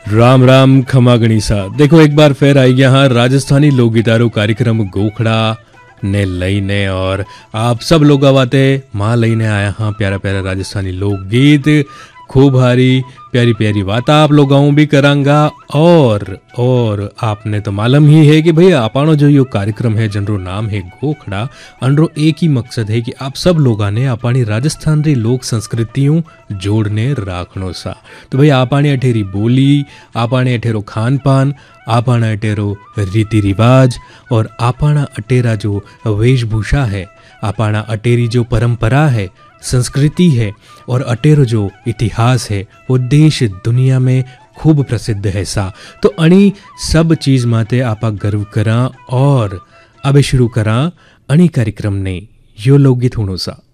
राम राम खमा गणिसा। देखो एक बार फिर आई यहाँ राजस्थानी लोक गीतारो कार्यक्रम गोखड़ा ने लईने और आप सब लोग आवाते माँ लईने आया हाँ प्यारा प्यारा राजस्थानी लोकगीत खूब हारी प्यारी प्यारी बातें आप लोगों भी करांगा। और आपने तो मालूम ही है कि भाई आपनो जो यो कार्यक्रम है जनरो नाम है गोखड़ा, अनरो एक ही मकसद है कि आप सब लोगों ने अपनी राजस्थान री लोक संस्कृतियों जोड़ने राखनो सा। तो भाई आपाने अठेरी बोली, आपाने अठेरो खान पान, आपाना अटेरो रीति रिवाज और आपाना अटेरा जो वेशभूषा है, आपाना अटेरी जो परंपरा है, संस्कृति है और अटेरो जो इतिहास है वो देश दुनिया में खूब प्रसिद्ध है सा। तो अणी सब चीज माते आपा गर्व करा और अब शुरू करा अणी कार्यक्रम ने यो लोकगीत होनो सा।